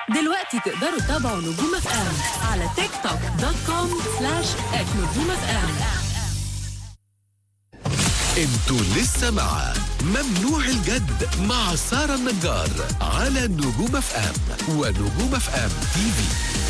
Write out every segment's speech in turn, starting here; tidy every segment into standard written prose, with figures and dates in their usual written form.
دلوقتي تقدروا تتابعوا نجوم اف ام على تيك توك .com/@نجوم اف ام. انتوا لسه مع ممنوع الجد مع سارة النجار على نجوم اف ام ونجوم اف ام تي في.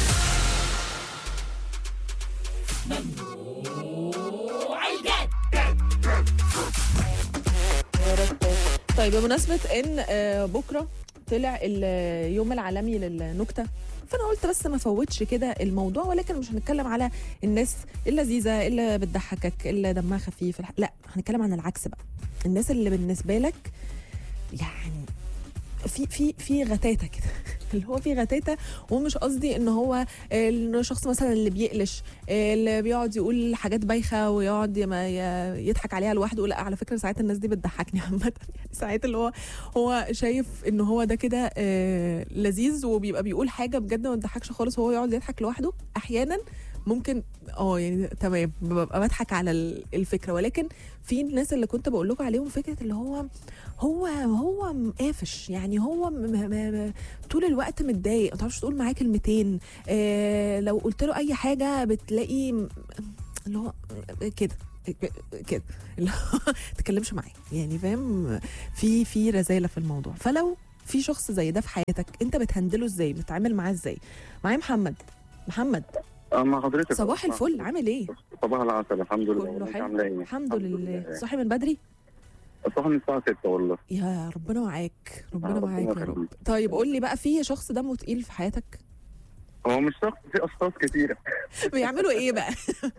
طيب بمناسبة ان بكرة طلع اليوم العالمي للنكتة، فانا قلت بس ما فوتش كده الموضوع، ولكن مش هنتكلم على الناس اللذيذة اللي بتضحكك اللي دمها خفيف، لا هنتكلم عن العكس بقى، الناس اللي بالنسبة لك يعني في غتاتة كده اللي هو في غتاتة، ومش قصدي ان هو الشخص مثلا اللي بيقلش، اللي بيقعد يقول حاجات بايخة ويقعد يضحك عليها لوحده، لا على فكرة ساعات الناس دي بتضحكني عامة، يعني ساعات اللي هو شايف ان هو ده كده لذيذ، وبيبقى بيقول حاجة بجد ما تضحكش خالص وهو يقعد يضحك لوحده احيانا، ممكن يعني تمام ببقى بضحك على الفكره، ولكن في الناس اللي كنت بقول لكم عليهم فكره اللي هو مقافش، يعني هو طول الوقت متضايق، ما تعرفش تقول معاه كلمتين، لو قلت له اي حاجه بتلاقي اللي هو كده اللي هو تتكلمش معاه، يعني فاهم، في رزاله في الموضوع. فلو في شخص زي ده في حياتك، انت بتهندله ازاي؟ بتتعامل معاه ازاي؟ معايا محمد مع حضرتك. صباح الفل، عامل ايه؟ صباح العسل، الحمد لله. كله حلو، عامله ايه؟ الحمد لله. صاحي من بدري؟ صاحي من الساعه 6 والله. يا ربنا معاك، ربنا معاك يا رب. يخليك. طيب قول لي بقى، في شخص دمه تقيل في حياتك؟ هو مش شخص، في اشخاص كتيره. بيعملوا ايه بقى؟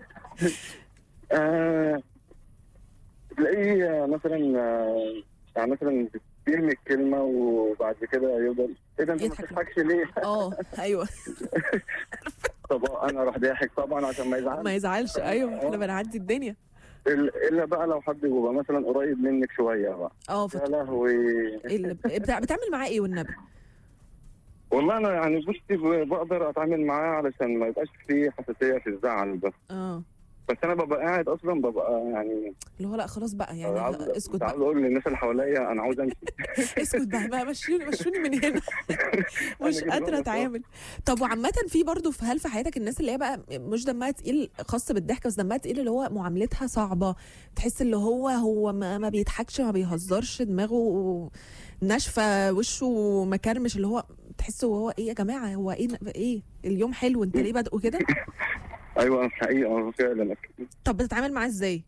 تلاقيه مثلا يعني مثلا بيرمي الكلمه وبعد كده يفضل ايه ده انت ما بتضحكش ليه؟ ايوه طب انا اروح ضاحك طبعا عشان ما يزعلش. ايوه احنا بنعدي الدنيا. الا بقى لو حد بيبقى مثلا قريب منك شويه بقى. يا لهوي. بتعمل معاه ايه والنبي؟ والله انا يعني بصي بقدر اتعامل معاه علشان ما يبقاش فيه حساسيه في الزعل بس. بس انا ببقى قاعد اصلا ببقى يعني اللي هو لا خلاص بقى، يعني اسكت بقى. عاوز اقول للناس اللي حواليا انا عاوز امشي. اسكت بقى مشوني من هنا. مش قادره اتعامل. طب وعامه في برضه، هل في حياتك الناس اللي هي بقى مش دمها تقيل خاص بالضحك، بس دمها تقيل اللي هو معاملتها صعبه، تحس اللي هو ما بيضحكش، ما بيهزرش، دماغه ناشفه، وشه مكرمش، اللي هو تحسه هو ايه يا جماعه، هو ايه اليوم حلو انت ليه بادئه كده؟ ايوه حقيقه فعلا. طب بتتعامل معاه ازاي؟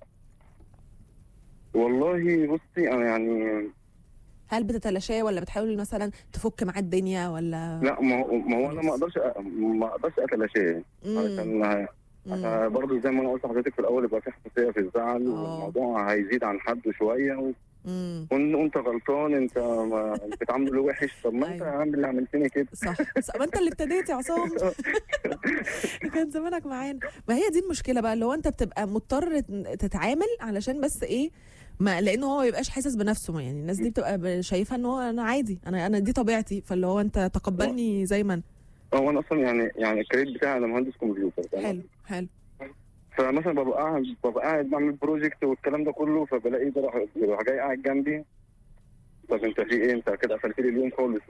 والله بصي انا يعني، هل بتتلاشاه ولا بتحاول مثلا تفك معاه الدنيا ولا؟ لا ما هو انا ما اقدرش اتلاشاه، عشان برضه زي ما انا قلت لحضرتك في الاول يبقى في حساسيه في الزعل، والموضوع هيزيد عن حده شويه وانت غلطان، انت بتعامله وحش. طب ما انت يا عم اللي عملتني كده. صح ما انت اللي ابتديت يا عصام. كان زمانك معانا. ما هي دي المشكله بقى، اللي هو انت بتبقى مضطر تتعامل علشان بس ايه، ما لانه هو ما يبقاش حاسس بنفسه، يعني الناس دي بتبقى شايفه ان هو انا عادي، انا دي طبيعتي، فاللي هو انت تقبلني زي ما انا. هو انا اصلا يعني الكارير بتاعي انا مهندس كمبيوتر. حلو. فمثلا ببقى قاعد بعمل بروجكت والكلام ده كله، فبلاقي ده راح جاي قاعد جنبي، طب انت في ايه؟ انت كده قفلت لي اليوم خالص.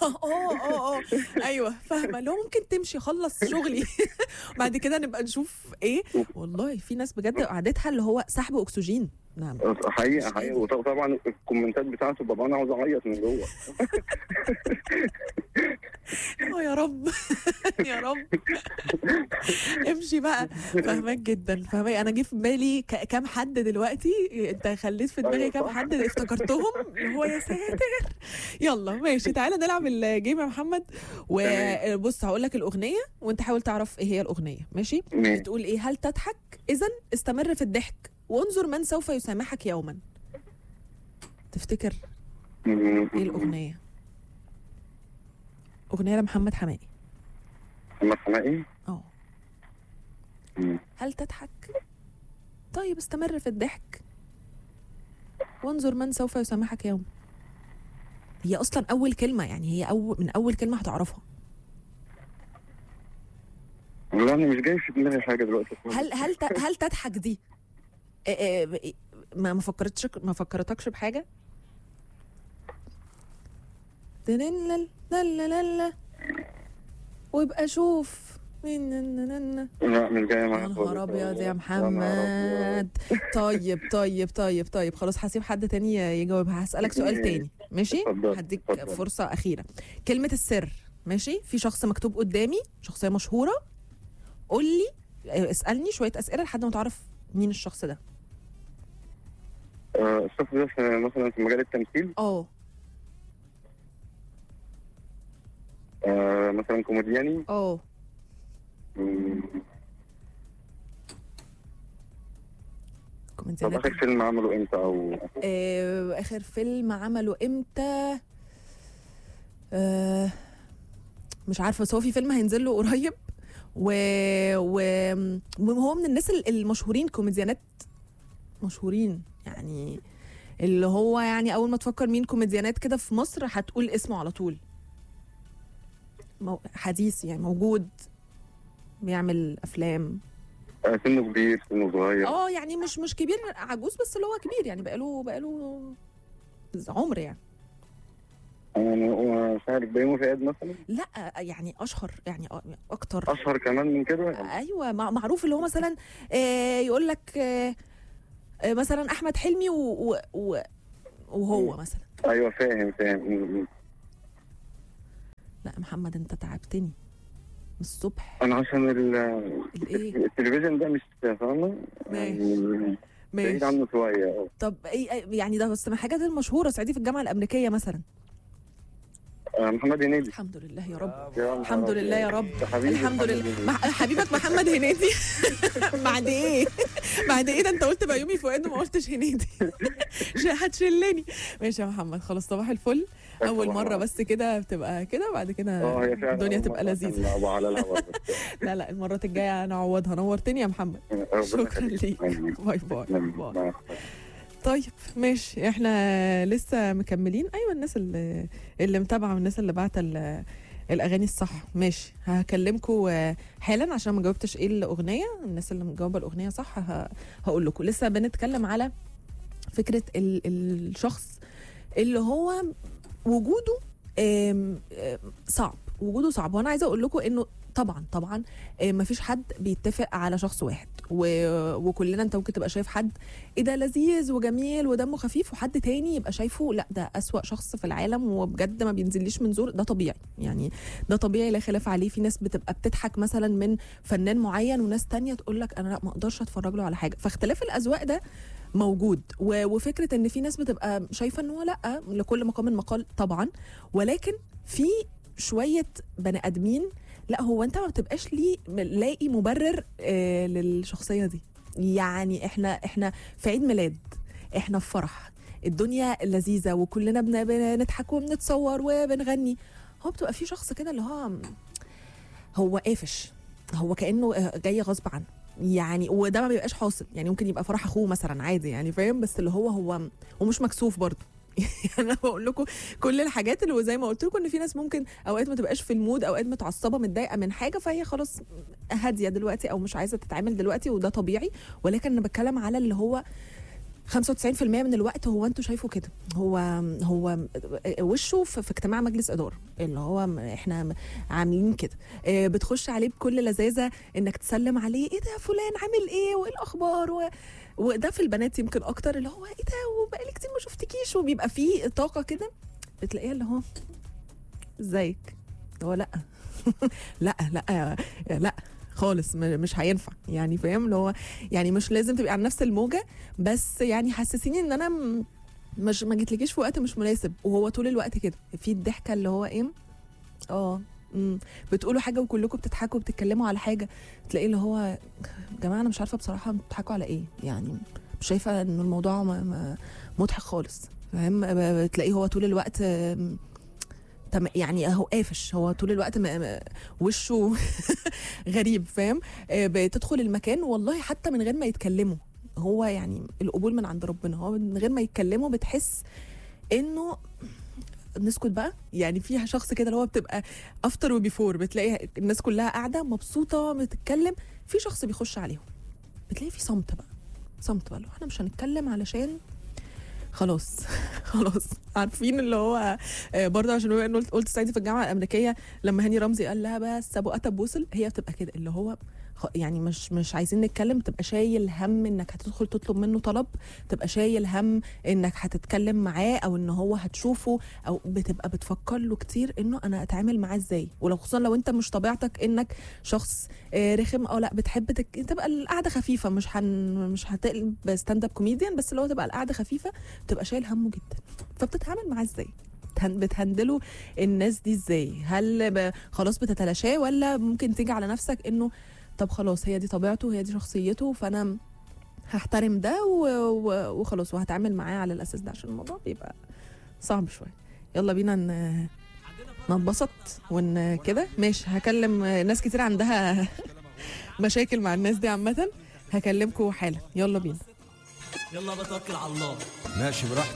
ايوه فاهمه، لو ممكن تمشي خلص شغلي بعد كده نبقى نشوف ايه. والله في ناس بجد قعدتها اللي هو سحب اكسجين. نعم حقيقه. وطبعا الكومنتات بتاعته ببقى انا عاوز اعيط من جوه. يا رب يا رب امشي بقى. فاهمك جدا، فاهمك. انا جه في بالي كام حد دلوقتي، انت خليت في دماغي كام حد افتكرتهم، اللي هو يا ساتر. يلا ماشي، تعالى نلعب الجيم يا محمد. وبص هقول لك الاغنيه وانت حاول تعرف ايه هي الاغنيه، ماشي؟ بتقول ايه؟ هل تضحك؟ اذا استمر في الضحك وانظر من سوف يسامحك يوما. تفتكر ايه الاغنيه؟ اغنيه لمحمد حماقي. محمد حماقي؟ هل تضحك؟ طيب استمر في الضحك وانظر من سوف يسامحك يوم. هي اصلا اول كلمه، يعني هي من اول كلمه هتعرفها. والله انا مش جاي في دماغي حاجه دلوقتي. هل تضحك دي ما فكرتكش بحاجه؟ وابقى شوف لا مش جاي يا معايا نهار ابيض يا محمد. طيب خلاص هسيب حد تاني يجاوبها. هسألك سؤال تاني ماشي؟ اتفضل، هديك اتفضل. فرصة أخيرة. كلمة السر ماشي؟ في شخص مكتوب قدامي، شخصية مشهورة، قول لي اسألني شوية أسئلة لحد ما تعرف مين الشخص ده. الشخص ده مثلا في مجال التمثيل. مثلا كوميدياني. مم. طب كوميديانات. اخر فيلم عمله امتى او آخر فيلم عمله امتى؟ مش عارفة، بس هو في فيلم هينزل له قريب وهو من الناس المشهورين، كوميديانات مشهورين يعني، اللي هو يعني أول ما تفكر مين كوميديانات كده في مصر هتقول اسمه على طول. حديث يعني، موجود، بيعمل أفلام. سنه كبير سنه صغير؟ يعني مش كبير عجوز، بس اللي هو كبير يعني، بقاله عمر يعني. مش عارف، بيومي فؤاد مثلا؟ لا يعني اشهر يعني، اكتر اشهر كمان من كده. ايوه معروف، اللي هو مثلا يقول لك مثلا احمد حلمي وهو مثلا. ايوه فاهم. لا محمد انت تعبتني من الصبح. انا عشان الايه التلفزيون ده مش فاهمه يعني، بعيد عنه شويه. طب ايه يعني؟ ده بس من الحاجات المشهوره، صعيدي في الجامعه الامريكيه مثلا. محمد هنيدي. الحمد لله يا رب. الحمد لله يا رب. الحمد لله. حبيبك محمد هنيدي. بعد ايه ده؟ انت قلت بيومي فؤاد وما قلتش هنيدي. هتشلني. ماشي يا محمد، خلاص صباح الفل. اول مره بس كده بتبقى كده، بعد كده الدنيا تبقى لذيذه. لا المره الجايه نعوضها. نورتني يا محمد. شكرا ليك. باي باي. طيب ماشي، احنا لسه مكملين. ايوه الناس اللي متابعه والناس اللي بعت الاغاني الصح. ماشي هكلمكم حالا عشان ما جاوبتش ايه الاغنيه. الناس اللي مجاوبه الاغنيه صح هقول لكم. لسه بنتكلم على فكره الشخص اللي هو وجوده صعب. وانا عايزه اقول لكم انه طبعا ما فيش حد بيتفق على شخص واحد، وكلنا انت ممكن تبقى شايف حد ايه ده لذيذ وجميل ودمه خفيف، وحد تاني يبقى شايفه لا ده أسوأ شخص في العالم وبجد ما بينزليش من زور. ده طبيعي يعني، ده طبيعي لا خلاف عليه. في ناس بتبقى بتضحك مثلا من فنان معين، وناس تانية تقول لك انا لا ما اقدرش اتفرج له على حاجه. فاختلاف الاذواق ده موجود، وفكره ان في ناس بتبقى شايفه ان هو لا، لكل مقام مقال طبعا، ولكن في شويه بني ادمين لا، هو انت ما بتبقاش لاقي مبرر للشخصيه دي. يعني احنا في عيد ميلاد، احنا في فرح، الدنيا لذيذه وكلنا بنضحك وبنتصور وبنغني. هو بتبقى في شخص كده اللي هو قافش، هو كانه جاي غصب عنه يعني، وده ما بيبقاش حاصل يعني. ممكن يبقى فرح اخوه مثلا عادي يعني، فاهم؟ بس اللي هو ومش مكسوف برضه. يعني انا بقول لكم كل الحاجات اللي زي ما قلت لكم ان في ناس ممكن اوقات ما تبقاش في المود، اوقات متعصبه متضايقه من حاجه، فهي خلاص هاديه دلوقتي او مش عايزه تتعامل دلوقتي، وده طبيعي. ولكن انا بتكلم على اللي هو 95% من الوقت هو انتوا شايفه كده، هو وشه في اجتماع مجلس اداره اللي هو احنا عاملين كده، بتخش عليه بكل لذاذه انك تسلم عليه، ايه ده فلان عامل ايه وايه الاخبار، وده في البنات يمكن اكتر، اللي هو ايه ده وبقالي كتير ما شفتكيش، وبيبقى فيه طاقه كده بتلاقيها اللي هو ازيك. هو لا لا خالص مش هينفع يعني، فاهم؟ اللي هو يعني مش لازم تبقي على نفس الموجه، بس يعني حسسيني ان انا مش ما جيتلكيش في وقت مش مناسب. وهو طول الوقت كده في الضحكه اللي هو ايه، بتقولوا حاجه وكلكم بتضحكوا وبتتكلموا على حاجه، تلاقيه اللي هو يا جماعه انا مش عارفه بصراحه بتضحكوا على ايه يعني، مش شايفه ان الموضوع مضحك خالص، فاهم؟ بتلاقيه هو طول الوقت يعني هو قافش، هو طول الوقت وشه غريب، فاهم؟ بتدخل المكان والله حتى من غير ما يتكلموا، هو يعني القبول من عند ربنا، هو من غير ما يتكلموا بتحس انه نسكت بقى يعني. فيها شخص كده اللي هو بتبقى افتر وبيفور، بتلاقي الناس كلها قاعده مبسوطه بتتكلم، في شخص بيخش عليهم بتلاقي في صمت بقى لو احنا مش هنتكلم علشان خلاص خلاص. عارفين اللي هو برضه عشان بما انه قلت صعيدي في الجامعه الامريكيه، لما هاني رمزي قال لها بس ابو اتب وصل، هي بتبقى كده اللي هو يعني مش عايزين نتكلم، تبقى شايل هم انك هتدخل تطلب منه طلب، تبقى شايل هم انك هتتكلم معاه او ان هو هتشوفه، او بتبقى بتفكر له كتير انه انا اتعامل معاه ازاي. ولو خصوصا لو انت مش طبيعتك انك شخص رخم او لا، بتحب تبقى القعده خفيفه، مش هتقلب ستاند اب كوميديان، بس لو تبقى القعده خفيفه تبقى شايل همه جدا. فبتتعامل معاه ازاي؟ بتهندلوا الناس دي ازاي؟ هل خلاص بتتلاشاه، ولا ممكن تيجي على نفسك انه طب خلاص هي دي طبيعته، هي دي شخصيته، فانا هحترم ده وخلاص وهتعامل معاه على الاساس ده، عشان الموضوع بيبقى صعب شويه. يلا بينا نتبسط كده ماشي. هكلم ناس كتير عندها مشاكل مع الناس دي عامه، هكلمكم حالا. يلا بينا. يلا بتوكل على الله. ماشي براحتك.